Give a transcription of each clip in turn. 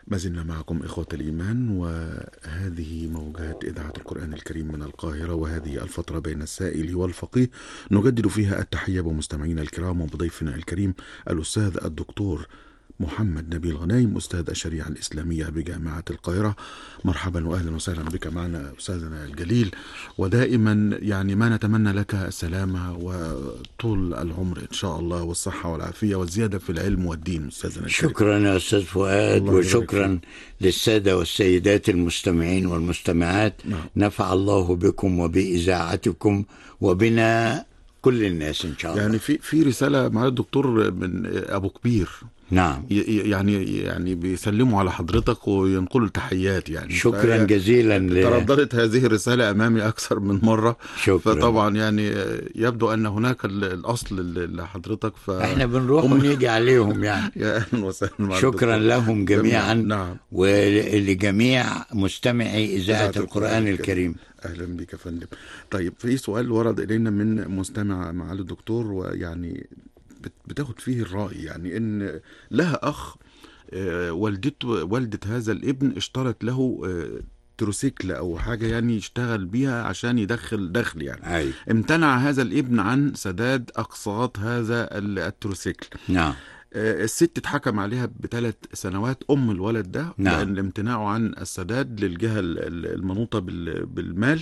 ما زلنا معكم إخوة الإيمان، وهذه موجات إذاعة القرآن الكريم من القاهرة، وهذه الفترة بين السائل والفقيه نجدد فيها التحية بمستمعينا الكرام وبضيفنا الكريم الأستاذ الدكتور محمد نبيل غنايم، أستاذ الشريعة الإسلامية بجامعة القاهرة. مرحبا وأهلا وسهلا بك معنا أستاذنا الجليل، ودائما يعني ما نتمنى لك السلامة وطول العمر إن شاء الله والصحة والعافية والزيادة في العلم والدين أستاذنا الكريم. شكرا يا أستاذ فؤاد، وشكرا للسادة والسيدات المستمعين والمستمعات. نفع الله بكم وبإذاعتكم وبنا كل الناس إن شاء الله. يعني في رسالة مع الدكتور من أبو كبير. نعم. يعني بيسلموا على حضرتك وينقلوا التحيات. يعني شكرا جزيلا. ترددت هذه الرسالة أمامي أكثر من مرة. شكرا. فطبعا يعني يبدو أن هناك الأصل لحضرتك، احنا بنروح ونيجي عليهم يعني. يا أهلا وسهلا. شكرا لهم جميعا. نعم. ولجميع مستمعي إذاعة القرآن الكريم. أهلا بك يا فندم. طيب، في سؤال ورد إلينا من مستمع معالي الدكتور، ويعني بتاخد فيه الرأي. يعني إن لها أخ، والدة هذا الابن اشترت له تروسيكل أو حاجة يعني يشتغل بيها عشان يدخل دخل يعني. أي. امتنع هذا الابن عن سداد أقساط هذا التروسيكل. نعم. الست اتحكم عليها ب3 سنوات، أم الولد ده. نعم. لأن امتناعه عن السداد للجهة المنوطة بالمال،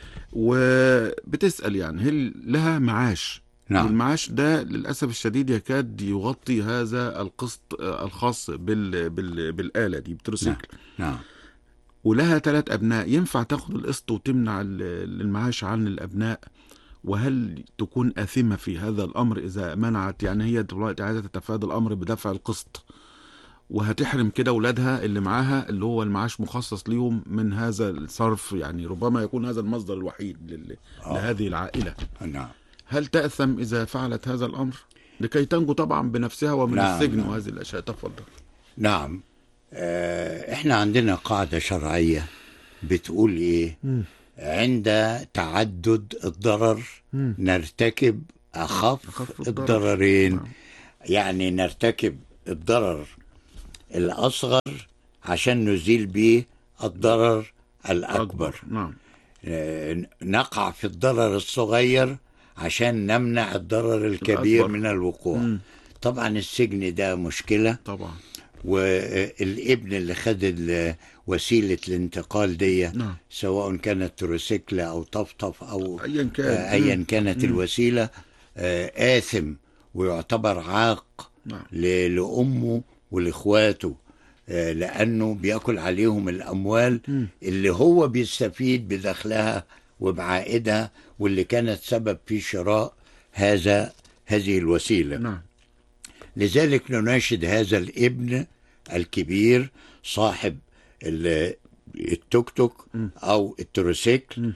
وبتسأل يعني هل لها معاش؟ نعم. والمعاش ده للأسف الشديد يكاد يغطي هذا القسط الخاص بالآلة دي بتروسيكل. نعم. ولها 3 أبناء، ينفع تاخد القسط وتمنع المعاش عن الأبناء؟ وهل تكون آثمة في هذا الأمر إذا منعت؟ يعني هي دلوقتي عايزة تتفادى الأمر بدفع القسط، وهتحرم كده أولادها اللي معاها اللي هو المعاش مخصص ليهم من هذا الصرف. يعني ربما يكون هذا المصدر الوحيد لهذه العائلة. نعم. هل تأثم إذا فعلت هذا الأمر لكي تنجو طبعا بنفسها ومن السجن؟ نعم. وهذه الأشياء. تفضل. نعم. احنا عندنا قاعدة شرعية بتقول ايه؟ عند تعدد الضرر نرتكب أخف الضررين. نعم. يعني نرتكب الضرر الأصغر عشان نزيل به الضرر الأكبر. نعم. نقع في الضرر الصغير عشان نمنع الضرر الكبير من الوقوع. طبعا السجن ده مشكلة طبعا، والابن اللي خد وسيلة الانتقال دي نعم. سواء كانت تروسيكل أو طفطف أو أيا كانت الوسيلة، آثم ويعتبر عاق. نعم. لأمه ولإخواته، لأنه بيأكل عليهم الأموال اللي هو بيستفيد بدخلها وبعائدها، واللي كانت سبب في شراء هذه الوسيلة. نعم. لذلك نناشد هذا الابن الكبير صاحب التوك توك أو التروسيكل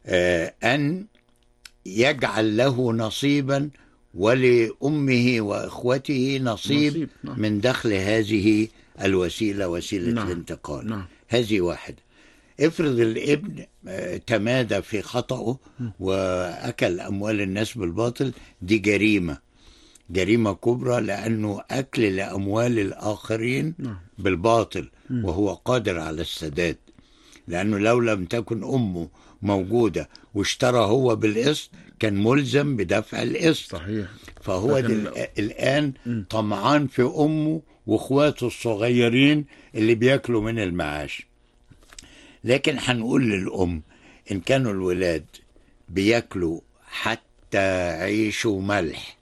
أن يجعل له نصيبا ولأمه وإخوته نصيب من دخل هذه الوسيلة، وسيلة نعم. الانتقال. نعم. هذه واحدة. افرض الابن تمادى في خطأه وأكل أموال الناس بالباطل، دي جريمة كبرى، لأنه أكل لأموال الآخرين بالباطل وهو قادر على السداد. لأنه لو لم تكن أمه موجودة واشترى هو بالقسط كان ملزم بدفع القسط. صحيح. فهو الآن طمعان في أمه وإخواته الصغيرين اللي بيأكلوا من المعاش. لكن هنقول للأم إن كانوا الولاد بيأكلوا حتى عيشوا ملح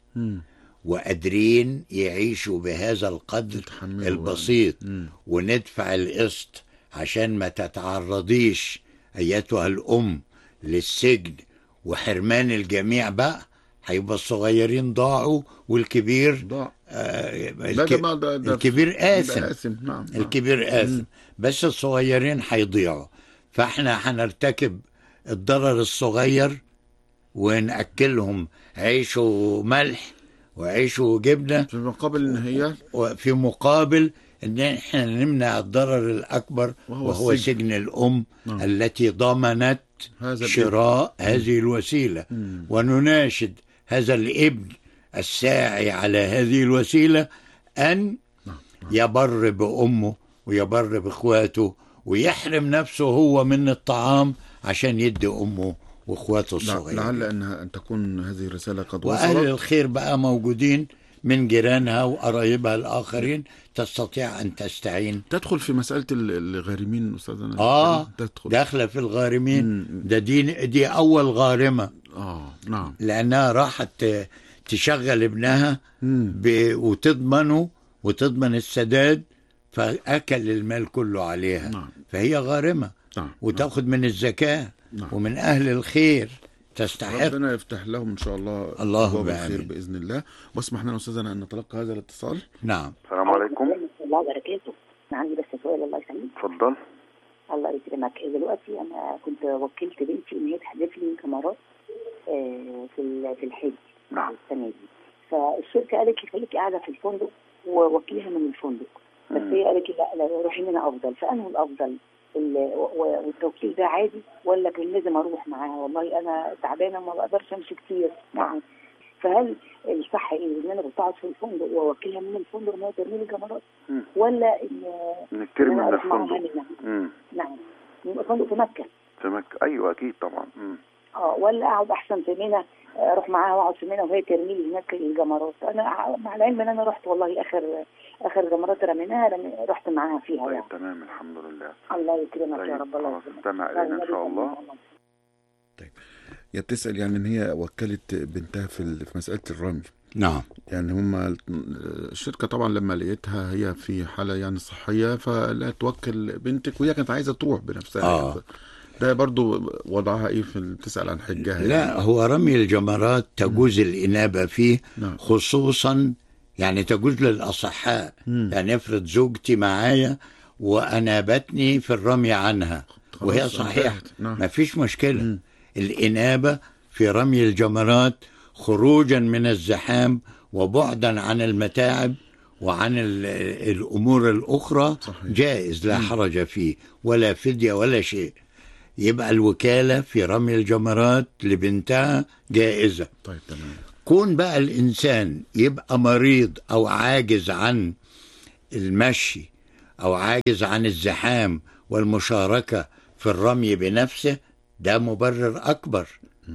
وقادرين يعيشوا بهذا القدر البسيط وندفع القسط عشان ما تتعرضيش أيتها الأم للسجن وحرمان الجميع، بقى هيبقى الصغيرين ضاعوا والكبير ضاع. الكبير آثم. نعم. الكبير آثم، بس الصغيرين هيضيعوا. فاحنا هنرتكب الضرر الصغير ونأكلهم عيش وملح وعيش وجبنة في مقابل ان هي في مقابل ان احنا نمنع الضرر الأكبر وهو سجن الأم التي ضمنت شراء هذه الوسيلة. ونناشد هذا الابن الساعي على هذه الوسيلة أن يبر بأمه ويبر بإخواته ويحرم نفسه هو من الطعام عشان يدي أمه وإخواته الصغيرين. لعل أن تكون هذه الرسالة قد وأهل وصلت. الخير بقى موجودين من جيرانها وقرايبها الآخرين، تستطيع أن تستعين. تدخل في مسألة الغارمين أستاذنا؟ تدخل داخلة في الغارمين. ده دي أول غارمة. نعم. لأنها راحت تشغل ابنها وتضمن السداد، فأكل المال كله عليها. نعم. فهي غارمة. نعم. وتأخذ من الزكاة. نعم. ومن أهل الخير تستحق. ربنا يفتح لهم إن شاء الله اللهم الخير بإذن الله. واسمح لنا أستاذنا أن نتلقى هذا الاتصال. نعم. السلام عليكم ورحمة الله وبركاته. أنا عندي بس سؤال. الله يسلمك. اتفضل. الله يكرمك. دلوقتي أنا كنت وكلت بنتي إن هي تحدث لي كاميرات في الحج. نعم. السنة دي. فالشركة قالت لي خليكي قاعدة في الفندق ووكيلها من الفندق. بس هي قالت لي لا روحي هنا أفضل. فأنه الأفضل والتوكيل ده عادي ولا كان لازم أروح معاها؟ والله أنا تعبانة ما بقدرش أمشي كتير. نعم. فهل الصح ايه ان انا بقعد في الفندق واوكلها من الفندق ان هي ترمي لي كاميرات، ولا انك ترمي من الفندق؟ نعم. يبقى فندق في مكه. في مكه، ايوه اكيد طبعا. ولا اقعد احسن في منى، اروح معاها واقعد في منى وهي ترمي لي هناك الجمرات. انا مع العلم ان انا رحت والله اخر جمرات رميناها رحت معاها فيها. طيب تمام الحمد لله. الله يكرمك. طيب. يا رب. الله يكرمك. استمع الينا ان شاء الله. طيب هي بتسأل يعني ان هي وكلت بنتها في مسألة الرمي. نعم. يعني هم الشركة طبعا لما لقيتها هي في حالة يعني صحية فلا توكل بنتك، وهي كانت عايزة تروح بنفسها. ده برضو وضعها ايه بتسأل عن حجها؟ لا يعني. هو رمي الجمرات تجوز الإنابة فيه. نعم. خصوصا يعني تجوز للأصحاء. يعني افرض زوجتي معايا وأنابتني في الرمي عنها وهي صحيحة. نعم. ما فيش مشكلة. الإنابة في رمي الجمرات خروجا من الزحام وبعدا عن المتاعب وعن الأمور الأخرى. صحيح. جائز، لا حرج فيه ولا فدية ولا شيء. يبقى الوكالة في رمي الجمرات لبنتها جائزة. طيب تمام. كون بقى الإنسان يبقى مريض أو عاجز عن المشي أو عاجز عن الزحام والمشاركة في الرمي بنفسه، ده مبرر أكبر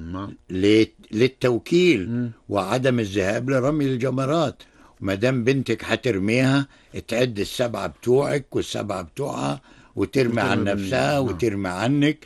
للتوكيل وعدم الذهاب لرمي الجمرات. وما دام بنتك هترميها تعد 7 بتوعك وال7 بتوعها وترمي عن نفسها وترمي عنك،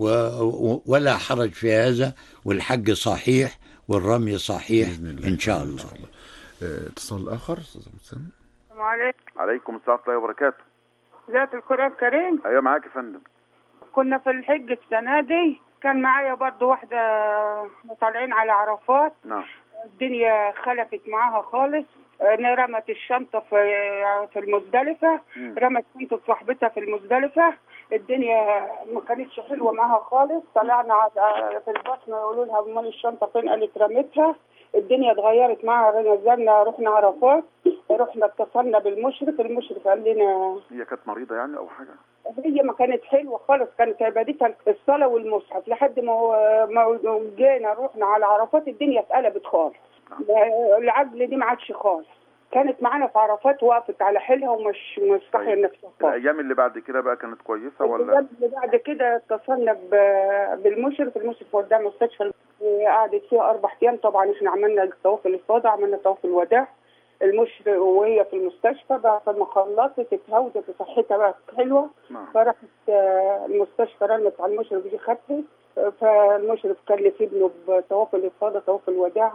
ولا حرج في هذا. والحج صحيح والرمي صحيح إن شاء الله. اتصال آخر. السلام عليكم. عليكم السلام ورحمة الله وبركاته. ذات القرآن الكريم. ايوه معاك يا فندم. كنا في الحج السنة دي، كان معايا برضو واحدة طالعين على عرفات. نعم. الدنيا خلفت معاها خالص. رمت الشنطة في المزدلفة. رمت شنطة صاحبتها في المزدلفة. الدنيا ما كانتش حلوة معاها خالص. طلعنا في البطن يقولوا لها امال الشنطة فين؟ قالت رمتها. الدنيا اتغيرت معاها. نزلنا رحنا عرفات، رحنا اتصلنا بالمشرف. المشرف قال لنا هي كانت مريضة يعني او حاجة؟ هي ما كانت حلوة خالص، كانت عبادتها الصلاة والمصحف. لحد ما جينا رحنا على عرفات الدنيا اتقلبت خالص. العجل دي ما عادش خالص. كانت معانا في عرفات وقفت على حيلها ومش صاحيه نفسها. الايام اللي بعد كده بقى كانت كويسه ولا؟ الايام اللي بعد كده اتصلنا بالمشرف. المشرف وداها مستشفى قعدت فيها 4 ايام. طبعا احنا عملنا طواف الافاضه، عملنا طواف الوداع. المشرف وهي في المستشفى بعد ما خلصت اتهودت وصحتها بقت حلوه. فراحت المستشفى رنت على المشرف يجي خدها. فالمشرف كلف ابنه بطواف الافاضه طواف الوداع.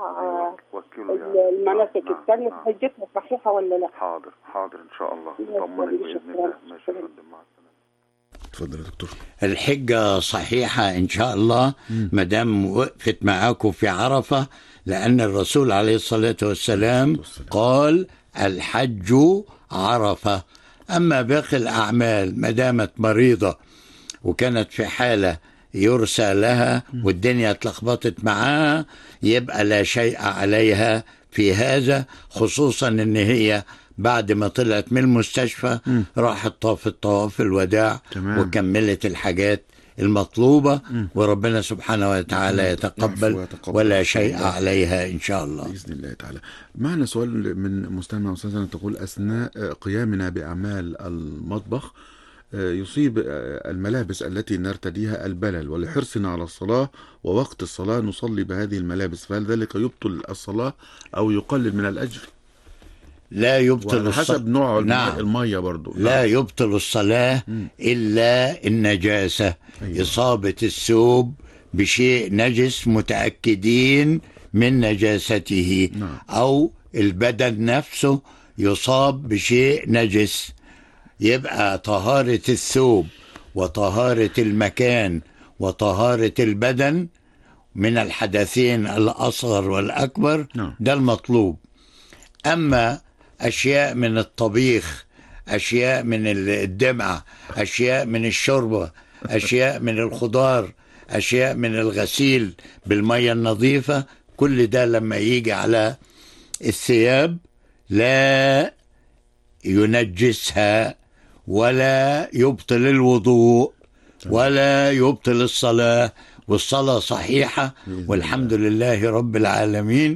المناسك الثانيه. حجتها صحيحه ولا لا؟ حاضر ان شاء الله. طمنك باذن الله. ماشي يا فندم. مع السلامه. اتفضل يا دكتور. الحجه صحيحه ان شاء الله ما دام وقفت معاكم في عرفه، لان الرسول عليه الصلاه والسلام قال الحج عرفه. اما باقي الاعمال ما دامت مريضه وكانت في حاله يرسى لها والدنيا اتلخبطت معاها، يبقى لا شيء عليها في هذا. خصوصا ان هي بعد ما طلعت من المستشفى راحت طافت طواف الوداع وكملت الحاجات المطلوبة، وربنا سبحانه وتعالى يتقبل ويتقبل ولا شيء عليها إن شاء الله. بإذن الله تعالى. معنا سؤال من مستمع أستاذنا تقول: أثناء قيامنا بأعمال المطبخ يصيب الملابس التي نرتديها البلل، ولحرصنا على الصلاة ووقت الصلاة نصلي بهذه الملابس، فهل ذلك يبطل الصلاة أو يقلل من الأجر؟ لا يبطل حسب نوع نعم. المية برضو. لا يبطل الصلاة إلا النجاسة. أيوة. إصابة الثوب بشيء نجس متأكدين من نجاسته، نعم. أو البدن نفسه يصاب بشيء نجس، يبقى طهارة الثوب وطهارة المكان وطهارة البدن من الحدثين الأصغر والأكبر. نعم. ده المطلوب. أما أشياء من الطبيخ، أشياء من الدمعة، أشياء من الشوربة، أشياء من الخضار، أشياء من الغسيل بالمية النظيفة، كل ده لما يجي على الثياب لا ينجسها ولا يبطل الوضوء ولا يبطل الصلاة، والصلاة صحيحة والحمد لله رب العالمين.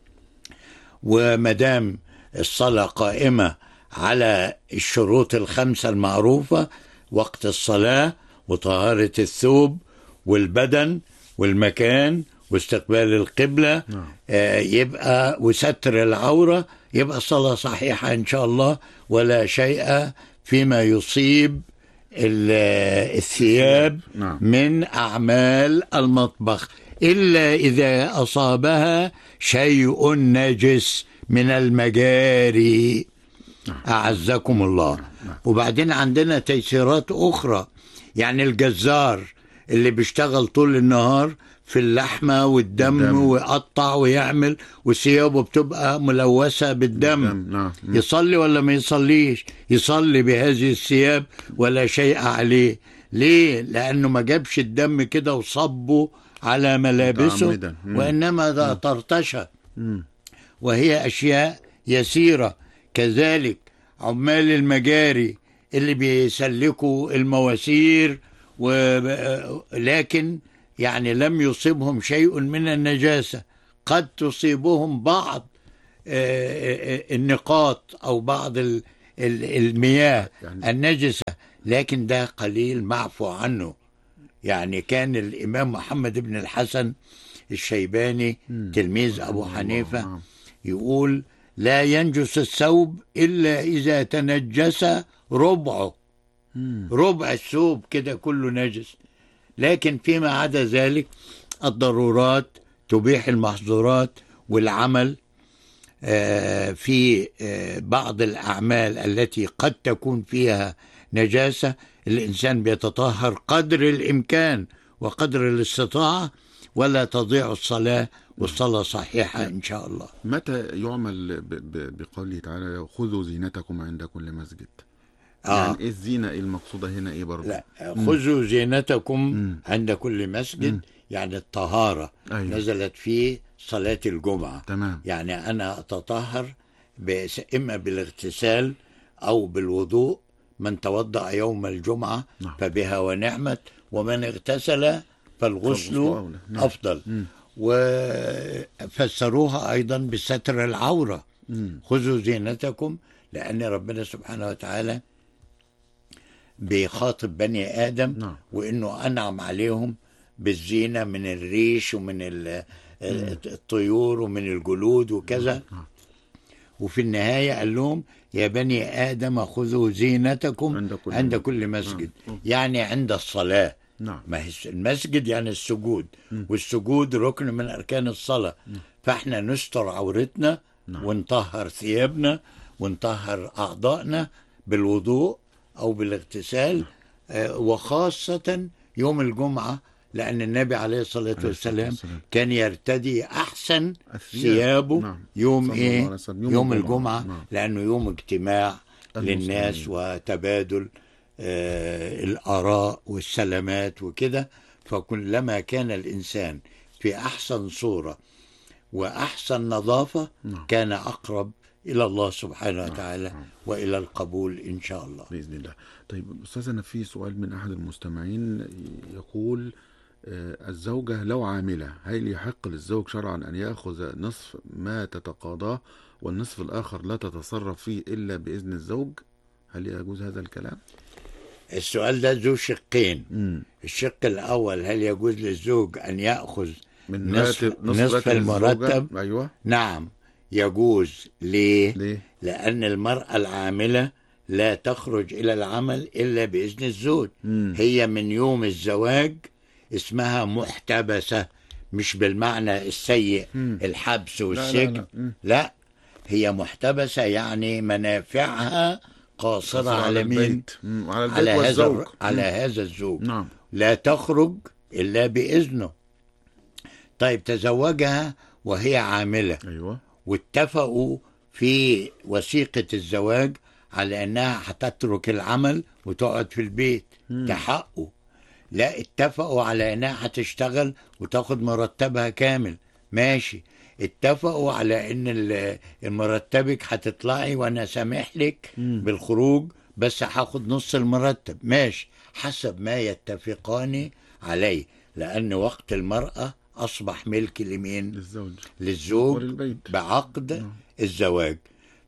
ومدام الصلاة قائمة على الشروط الخمسة المعروفة: وقت الصلاة وطهارة الثوب والبدن والمكان واستقبال القبلة، يبقى وستر العورة، يبقى الصلاة صحيحة إن شاء الله، ولا شيء فيما يصيب الثياب من أعمال المطبخ إلا إذا أصابها شيء نجس من المجاري، أعزكم الله. وبعدين عندنا تيسيرات أخرى، يعني الجزار اللي بيشتغل طول النهار في اللحمة والدم ويقطع ويعمل وثيابه بتبقى ملوثة بالدم، يصلي ولا ما يصليش؟ يصلي بهذه الثياب ولا شيء عليه. ليه؟ لأنه ما جابش الدم كده وصبه على ملابسه، وإنما ده طرطشة، وهي أشياء يسيرة. كذلك عمال المجاري اللي بيسلكوا المواسير لكن يعني لم يصيبهم شيء من النجاسة، قد تصيبهم بعض النقاط أو بعض المياه النجسة، لكن ده قليل معفو عنه. يعني كان الإمام محمد بن الحسن الشيباني تلميذ أبو حنيفة يقول: لا ينجس الثوب إلا إذا تنجس ربعه، ربع الثوب كده كله نجس، لكن فيما عدا ذلك الضرورات تبيح المحظورات. والعمل في بعض الأعمال التي قد تكون فيها نجاسة الإنسان بيتطهر قدر الإمكان وقدر الاستطاعة، ولا تضيع الصلاة، والصلاة صحيحة إن شاء الله. متى يعمل بقوله تعالى: خذوا زينتكم عند كل مسجد؟ يعني إيه الزينة المقصودة هنا إيه برضه؟ لا، خذوا زينتكم عند كل مسجد يعني الطهارة. أيوة. نزلت في صلاة الجمعة. تمام. يعني أنا أتطهر إما بالاغتسال أو بالوضوء. من توضأ يوم الجمعة فبها ونعمت، ومن اغتسل فالغسل أفضل. وفسروها أيضا بستر العورة. خذوا زينتكم، لأن ربنا سبحانه وتعالى بيخاطب بني آدم وإنه أنعم عليهم بالزينة من الريش ومن الطيور ومن الجلود وكذا. وفي النهاية قال لهم: يا بني آدم خذوا زينتكم عند كل مسجد. يعني عند الصلاة. ما هي المسجد يعني السجود، والسجود ركن من أركان الصلاة. فإحنا نستر عورتنا ونطهر ثيابنا ونطهر أعضائنا بالوضوء أو بالاغتسال، وخاصة يوم الجمعة، لأن النبي عليه الصلاة والسلام كان يرتدي أحسن ثيابه يوم يوم الجمعة، لأنه يوم اجتماع للناس وتبادل الآراء والسلامات وكده. فكلما كان الإنسان في أحسن صورة وأحسن نظافة كان أقرب إلى الله سبحانه وتعالى وإلى القبول إن شاء الله. بإذن الله. طيب أستاذ، أنا في سؤال من أحد المستمعين يقول الزوجة لو عاملة هل يحق للزوج شرعا أن يأخذ نصف ما تتقاضاه والنصف الآخر لا تتصرف فيه إلا بإذن الزوج؟ هل يجوز هذا الكلام؟ السؤال ده ذو شقين. الشق الأول، هل يجوز للزوج أن يأخذ من نصف المرتب؟ أيوة. نعم يجوز. ليه؟ لأن المرأة العاملة لا تخرج إلى العمل إلا بإذن الزوج. هي من يوم الزواج اسمها محتبسة، مش بالمعنى السيء الحبس والسجن. لا، هي محتبسة يعني منافعها قاصرة على مين؟ على هذا الزوج. نعم. لا تخرج إلا بإذنه. طيب تزوجها وهي عاملة. أيوة. واتفقوا في وثيقة الزواج على أنها هتترك العمل وتقعد في البيت. ده حقه. لا، اتفقوا على أنها هتشتغل وتاخد مرتبها كامل. ماشي. اتفقوا على أن مرتبك هتطلعي وأنا سامح لك بالخروج بس هاخد نص المرتب. ماشي، حسب ما يتفقان عليه، لأن وقت المرأة أصبح ملك لمين؟ للزوج بعقد الزواج.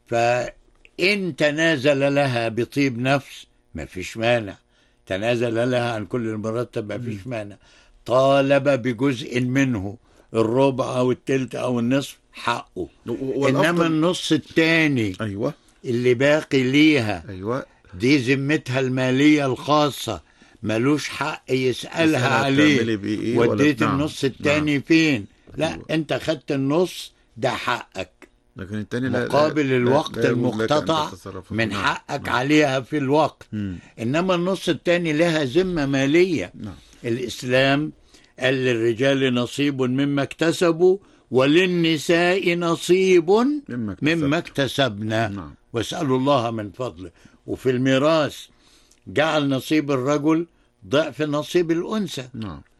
فإن تنازل لها بطيب نفس ما فيش مانع، تنازل لها عن كل المرتب ما فيش مانع. طالب بجزء منه، الربع أو التلت أو النصف، حقه. إنما النص التاني أيوة اللي باقي ليها، أيوة، دي ذمتها المالية الخاصة، ملوش حق يسألها عليه وديت النص التاني فين. لا، أيوة. انت خدت النص ده حقك، لكن التاني مقابل الوقت المقتطع من حقك عليها في الوقت. إنما النص التاني لها ذمة مالية. الإسلام قال للرجال نصيب مما اكتسبوا وللنساء نصيب مما اكتسبنا. واسألوا الله من فضله. وفي الميراث جعل نصيب الرجل ضعف نصيب الأنثى.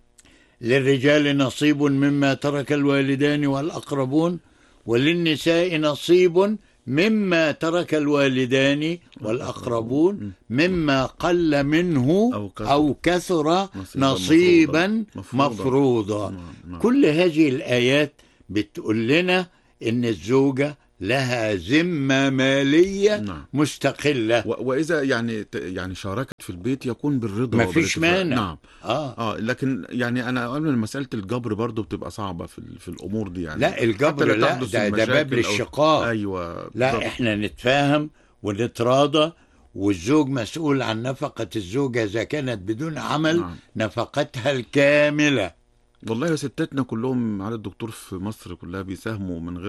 للرجال نصيب مما ترك الوالدان والأقربون وللنساء نصيب مما ترك الوالدان والأقربون مما قل منه أو كثر نصيبا مفروضا. كل هذه الآيات بتقول لنا إن الزوجة لها ذمة مالية مستقلة. وإذا يعني شاركت في البيت يكون بالرضا، ما فيش مانع. لكن يعني أنا أقول إن مسألة الجبر برضو بتبقى صعبة في الأمور دي يعني. لا، الجبر لا، ده باب للشقاق. أيوة لا بالضبط. إحنا نتفاهم ونتراضى، والزوج مسؤول عن نفقة الزوجة إذا كانت بدون عمل. نفقتها الكاملة. والله ستاتنا كلهم على الدكتور في مصر كلها بيساهموا من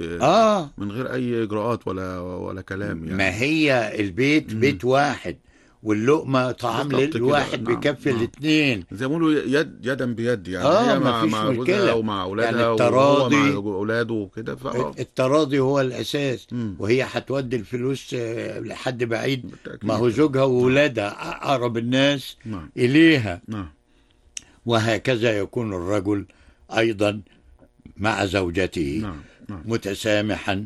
غير اي اجراءات ولا كلام يعني. ما هي البيت بيت واحد، واللقمة طعام للواحد بيكفي الاثنين، زي ما بيقولوا يدا بيد يعني. هي مع جوزها ومع اولادها يعني التراضي، وهو مع اولاده وكده. التراضي هو الاساس. وهي هتودي الفلوس لحد بعيد، ما هو زوجها واولادها اقرب الناس اليها. وهكذا يكون الرجل أيضا مع زوجته. متسامحا،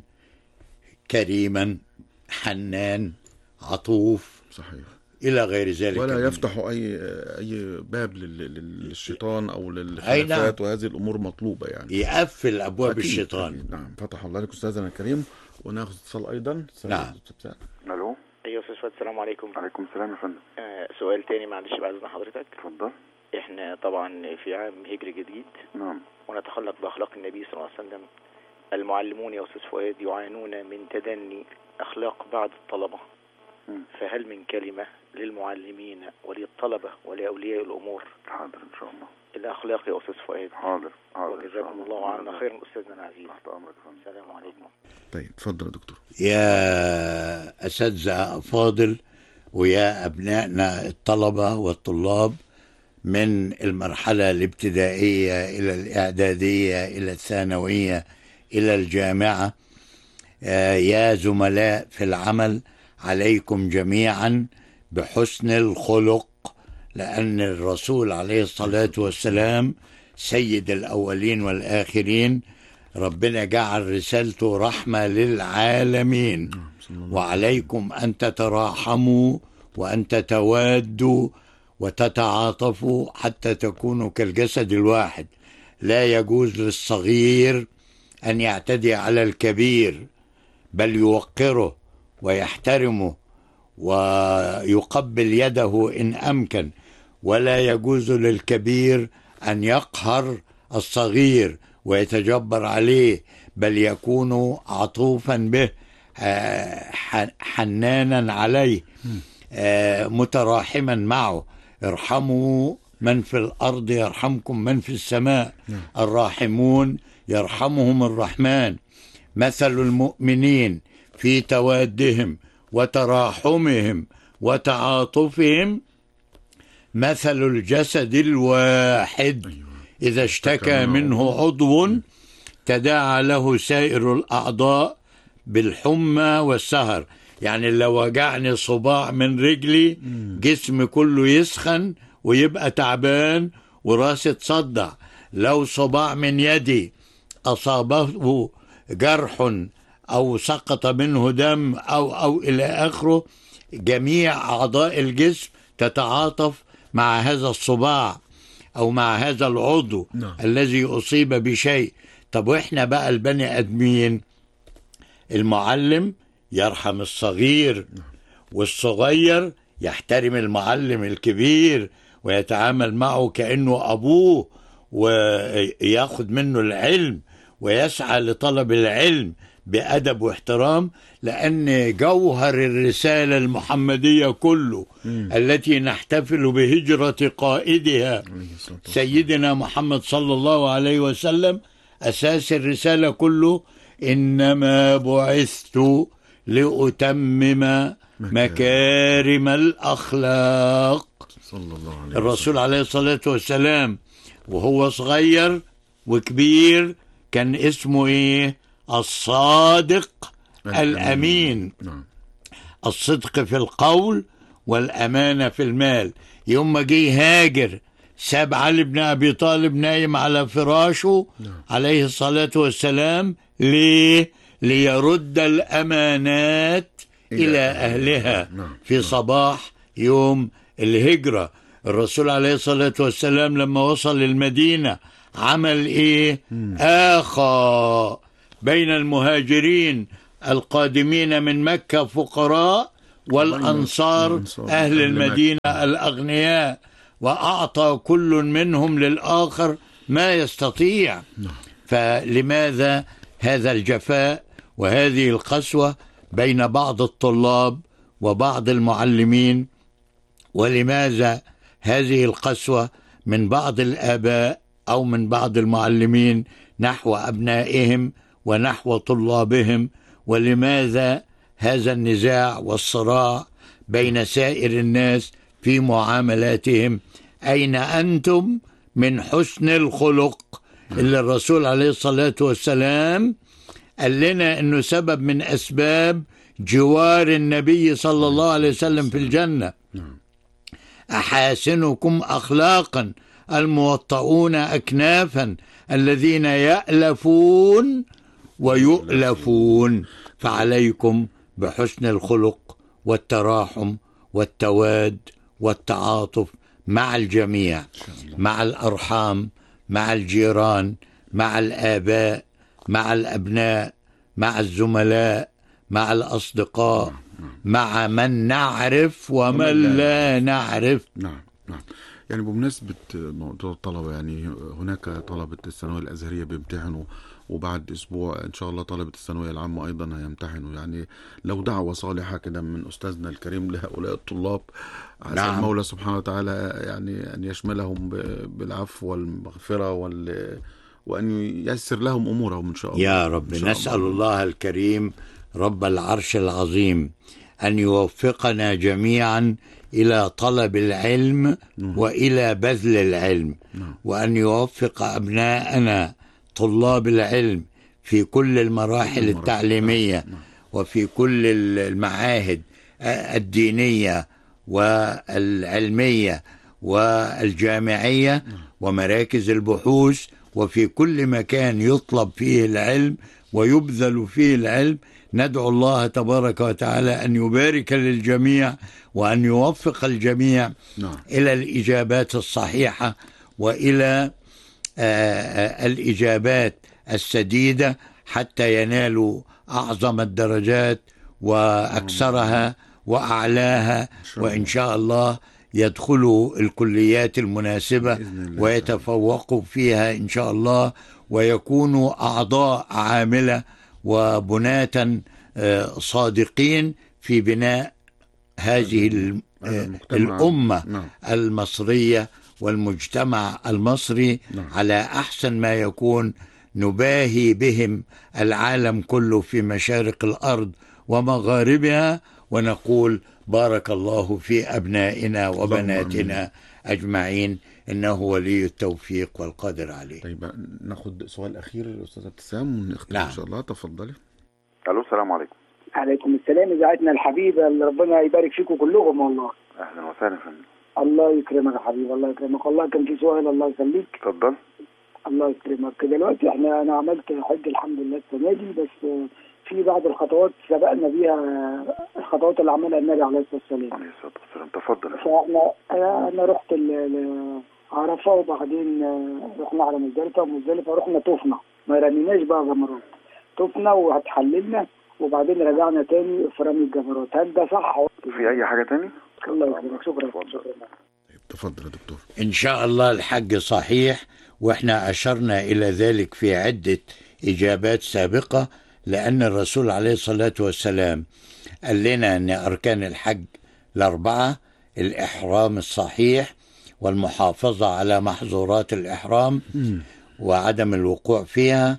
كريما، حنان، عطوف. صحيح. إلى غير ذلك، ولا يفتح أي باب للشيطان أو للخلافات. وهذه الأمور مطلوبة يعني. يقفل أبواب الشيطان. نعم. فتح الله لك أستاذنا الكريم. وناخذ اتصال أيضا. نعم. ألو. أيوة أستاذ فؤاد، السلام عليكم. عليكم السلام يا فندم. سؤال تاني معلش بعد إذن حضرتك. اتفضل. احنا طبعا في عام هجري جديد. نعم. ونتخلق بأخلاق النبي صلى الله عليه وسلم. المعلمون يا أستاذ فؤاد يعانون من تدني أخلاق بعض الطلبة. فهل من كلمة للمعلمين وللطلبة ولأولياء الأمور؟ حاضر إن شاء الله. الأخلاق يا أستاذ فؤاد. حاضر. وجزاكم الله عنا خيرا أستاذنا العزيز. تحت أمرك. السلام عليكم. طيب اتفضل يا دكتور. يا أساتذة فاضل ويا أبنائنا الطلبة والطلاب من المرحلة الابتدائية إلى الإعدادية إلى الثانوية إلى الجامعة، يا زملاء في العمل، عليكم جميعا بحسن الخلق، لأن الرسول عليه الصلاة والسلام سيد الأولين والآخرين ربنا جعل رسالته رحمة للعالمين، وعليكم أن تتراحموا وأن تتوادوا وتتعاطفوا حتى تكونوا كالجسد الواحد. لا يجوز للصغير أن يعتدي على الكبير، بل يوقره ويحترمه ويقبل يده إن أمكن، ولا يجوز للكبير أن يقهر الصغير ويتجبر عليه، بل يكون عطوفا به، حنانا عليه، متراحما معه. ارحموا من في الأرض يرحمكم من في السماء، الراحمون يرحمهم الرحمن. مثل المؤمنين في توادهم وتراحمهم وتعاطفهم مثل الجسد الواحد إذا اشتكى منه عضو تداعى له سائر الأعضاء بالحمى والسهر. يعني لو وجعني صباع من رجلي جسم كله يسخن ويبقى تعبان وراسي تصدع. لو صباع من يدي أصابه جرح أو سقط منه دم أو إلى آخره، جميع أعضاء الجسم تتعاطف مع هذا الصباع أو مع هذا العضو الذي أصيب بشيء. طب وإحنا بقى البني أدمين، المعلم يرحم الصغير، والصغير يحترم المعلم الكبير ويتعامل معه كأنه أبوه، ويأخذ منه العلم ويسعى لطلب العلم بأدب واحترام، لأن جوهر الرسالة المحمدية كله التي نحتفل بهجرة قائدها سيدنا محمد صلى الله عليه وسلم، أساس الرسالة كله إنما بعثت لأتمم مكارم الأخلاق. الرسول عليه الصلاة والسلام وهو صغير وكبير كان اسمه إيه؟ الصادق الأمين. الصدق في القول والأمانة في المال. يوم ما جه هاجر ساب علي بن أبي طالب نايم على فراشه عليه الصلاة والسلام. ليه؟ ليرد الأمانات إلى أهلها في صباح يوم الهجرة. الرسول عليه الصلاة والسلام لما وصل المدينة عمل إيه؟ آخى بين المهاجرين القادمين من مكة فقراء والأنصار أهل المدينة الأغنياء، وأعطى كل منهم للآخر ما يستطيع. فلماذا هذا الجفاء وهذه القسوة بين بعض الطلاب وبعض المعلمين؟ ولماذا هذه القسوة من بعض الآباء أو من بعض المعلمين نحو أبنائهم ونحو طلابهم؟ ولماذا هذا النزاع والصراع بين سائر الناس في معاملاتهم؟ أين أنتم من حسن الخلق اللي الرسول عليه الصلاة والسلام قال لنا أنه سبب من أسباب جوار النبي صلى الله عليه وسلم في الجنة؟ أحاسنكم أخلاقا الموطؤون أكنافا الذين يألفون ويؤلفون. فعليكم بحسن الخلق والتراحم والتواد والتعاطف مع الجميع، مع الأرحام، مع الجيران، مع الآباء، مع الأبناء، مع الزملاء، مع الأصدقاء، مع من نعرف ومن لا نعرف. نعم. يعني بمناسبة موضوع الطلبة، يعني هناك طلبة الثانوية الأزهرية بيمتحنوا، وبعد أسبوع إن شاء الله طلبة الثانوية العامة أيضا هيمتحنوا. يعني لو دعوة صالحة كده من أستاذنا الكريم لهؤلاء الطلاب، عسى المولى سبحانه وتعالى يعني أن يشملهم بالعفو والمغفرة وأن ييسر لهم أمورهم إن شاء الله يا رب. نسأل الله الكريم رب العرش العظيم أن يوفقنا جميعا إلى طلب العلم وإلى بذل العلم، وأن يوفق أبناءنا طلاب العلم في كل المراحل التعليمية وفي كل المعاهد الدينية والعلمية والجامعية ومراكز البحوث وفي كل مكان يطلب فيه العلم ويبذل فيه العلم. ندعو الله تبارك وتعالى أن يبارك للجميع وأن يوفق الجميع إلى الإجابات الصحيحة وإلى الإجابات السديدة حتى ينالوا أعظم الدرجات وأكثرها وأعلاها، وإن شاء الله يدخلوا الكليات المناسبة ويتفوقوا فيها إن شاء الله، ويكونوا أعضاء عاملة وبناة صادقين في بناء هذه الأمة المصرية والمجتمع المصري على أحسن ما يكون، نباهي بهم العالم كله في مشارق الأرض ومغاربها، ونقول بارك الله في أبنائنا وبناتنا أجمعين، إنه ولي التوفيق والقادر عليه. طيب ناخد سؤال أخير الأستاذ ابتسام ونختم إن شاء الله. تفضلي. الو السلام عليكم. عليكم السلام. إذاعتنا الحبيبة اللي ربنا يبارك فيكم كلهم والله. اهلا وسهلا فندم. الله يكرمك يا حبيبي، الله يكرمك. والله كان في سؤال، الله يخليك. اتفضل. الله يكرمك. دلوقتي انا عملت حج الحمد لله السنه دي، بس في بعض الخطوات سبقنا بيها الخطوات اللي عملها النبي عليه الصلاه والسلام. عليه الصلاه والسلام. تفضل. انا رحت عرفه، وبعدين رحنا على مزدلفه رحنا طفنا، ما رميناش بقى جمرات، طفنا وهتحللنا وبعدين رجعنا تاني في رمي الجمرات. هل ده صح؟ في اي حاجه تاني؟ الله يكرمك. شكرا. تفضل يا دكتور. إن شاء الله الحج صحيح، وإحنا أشرنا إلى ذلك في عدة إجابات سابقة، لأن الرسول عليه الصلاة والسلام قال لنا أن أركان الحج الأربعة: الإحرام الصحيح، والمحافظة على محظورات الإحرام وعدم الوقوع فيها،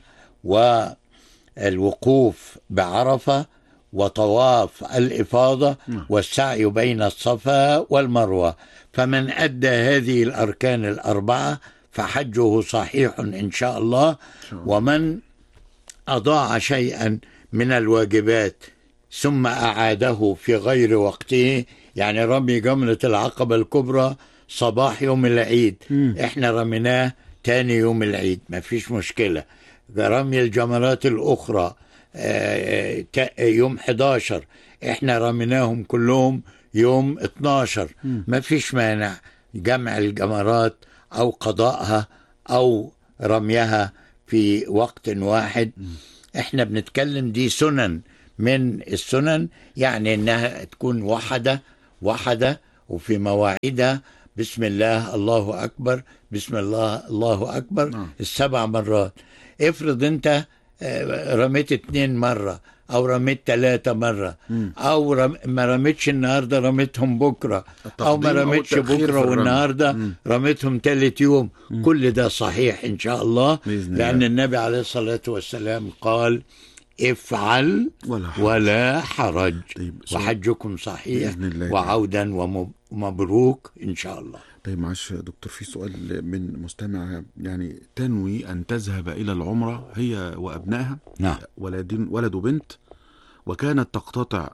والوقوف بعرفة، وطواف الإفاضة، والسعي بين الصفا والمروة. فمن أدى هذه الأركان الأربعة فحجه صحيح إن شاء الله. ومن أضاع شيئا من الواجبات ثم أعاده في غير وقته، يعني رمي جمرة العقبة الكبرى صباح يوم العيد، إحنا رميناه تاني يوم العيد، ما فيش مشكلة. رمي الجمرات الأخرى يوم 11، إحنا رميناهم كلهم يوم 12، ما فيش مانع جمع الجمرات أو قضائها أو رميها في وقت واحد. إحنا بنتكلم دي سنن من السنن، يعني إنها تكون واحدة وفي مواعيدها. بسم الله الله أكبر، بسم الله الله أكبر 7 مرات. افرض أنت رميت 2 مرة أو رميت 3 مرة، أو ما رميتش النهاردة رميتهم بكرة، أو ما رميتش بكرة والنهاردة رميتهم 3 يوم، كل ده صحيح إن شاء الله، لأن النبي عليه الصلاة والسلام قال: افعل ولا حرج. وحجكم صحيح وعودا ومبروك إن شا الله. طيب معلش دكتور، في سؤال من مستمع، يعني تنوي أن تذهب إلى العمرة هي وأبنائها، ولد وبنت، وكانت تقتطع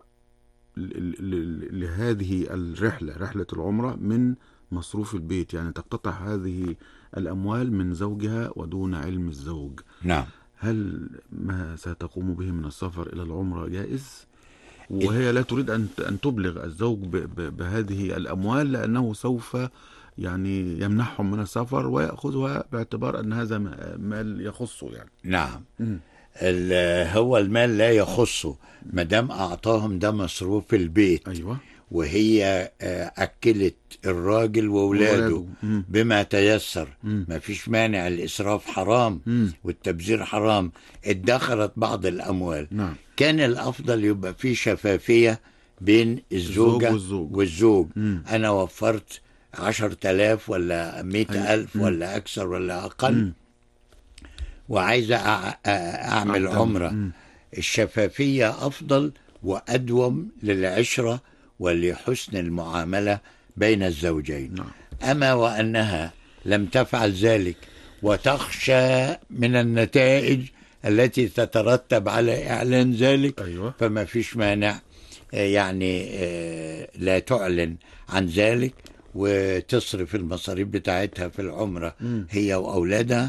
لهذه رحلة العمرة من مصروف البيت، يعني تقتطع هذه الأموال من زوجها ودون علم الزوج. نعم. هل ما ستقوم به من السفر إلى العمرة جائز؟ وهي لا تريد أن تبلغ الزوج بهذه الأموال، لأنه سوف يعني يمنحهم من السفر ويأخذها باعتبار أن هذا مال يخصه يعني. نعم. هو المال لا يخصه، مدام أعطاهم ده مصروف البيت. أيوة. وهي أكلت الراجل وولاده بما تيسر، ما فيش مانع. الإسراف حرام والتبذير حرام. ادخرت بعض الأموال. نعم. كان الأفضل يبقى في شفافية بين الزوجة والزوج. أنا وفرت 10,000 ولا 100,000 ولا أكثر ولا أقل، وعايزة أعمل عمرة. الشفافية أفضل وأدوم للعشرة ولحسن المعاملة بين الزوجين. أما وأنها لم تفعل ذلك وتخشى من النتائج التي تترتب على إعلان ذلك، أيوة. فما فيش مانع يعني لا تعلن عن ذلك وتصرف المصاريف بتاعتها في العمرة هي وأولادها،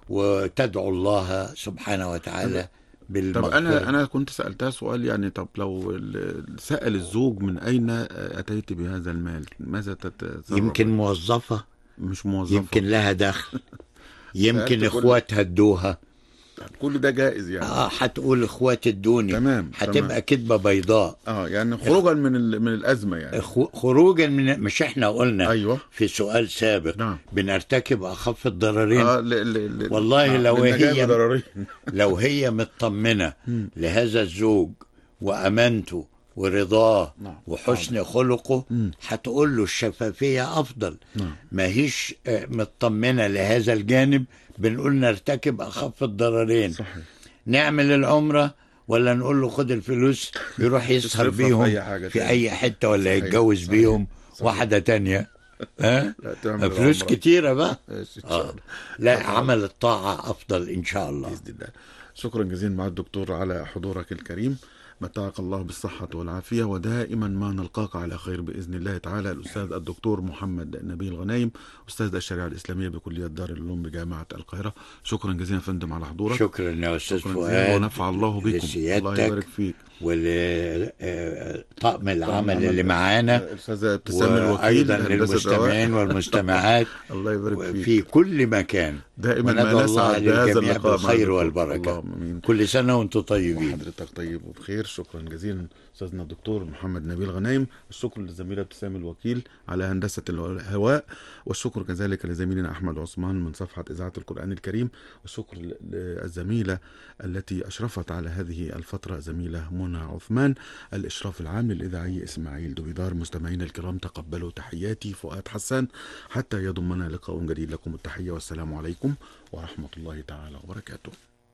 وتدعو الله سبحانه وتعالى طب بالمغفرة. أنا كنت سألتها سؤال، يعني طب لو سأل الزوج من أين أتيت بهذا المال ماذا تتصرف؟ يمكن موظفة، مش موظفة، يمكن لها دخل، يمكن سألت اخواتها ادوها. كل ده جائز يعني. هتقول اخواتي ادوني، تمام. هتبقى كدبة بيضاء. يعني خروجا من الأزمة يعني. خروجا من، مش احنا قلنا أيوة. في سؤال سابق نعم. بنرتكب اخف الضررين. والله لو هي مطمنة لهذا الزوج وأمانته ورضاه وحسن خلقه هتقول له الشفافية أفضل. ما هيش مطمنة لهذا الجانب، بنقول نرتكب أخف الضررين. صحيح. نعمل العمرة ولا نقول له خد الفلوس يروح يسهر بيهم في أي حتة، ولا يتجوز بيهم واحدة تانية. فلوس كتيرة بقى. لا، عمل الطاعة أفضل إن شاء الله بإذن الله. شكرا جزيلا مع الدكتور على حضورك الكريم، متعك الله بالصحة والعافية، ودائما ما نلقاك على خير بإذن الله تعالى. الأستاذ الدكتور محمد نبيل غنايم، أستاذ الشريعة الإسلامية بكلية دار العلوم بجامعة القاهرة. شكرا جزيلا يا فندم على حضورك. شكرا يا أستاذ فؤاد، ونفع الله بكم. الله يبارك فيك. ولطاقم العمل اللي معانا، الأستاذ ابتسام الوكيل، وأيضا للمستمعين والمستمعات الله يبارك فيك في كل مكان. دائما ما وندعو الله نسعد بهذا للجميع اللقاء بالخير والبركة. كل سنة وانتم طيبين. وحضرتك طيب وبخير. شكرا جزيلا أستاذنا الدكتور محمد نبيل غنايم. الشكر للزميلة ابتسام الوكيل على هندسة الهواء، والشكر كذلك لزميلنا أحمد عثمان من صفحة إذاعة القرآن الكريم، والشكر للزميلة التي أشرفت على هذه الفترة زميلة منى عثمان. الإشراف العام للإذاعي إسماعيل دوبيدار. مستمعينا الكرام، تقبلوا تحياتي فؤاد حسان، حتى يضمنا لقاء جديد. لكم التحية والسلام عليكم ورحمة الله تعالى وبركاته.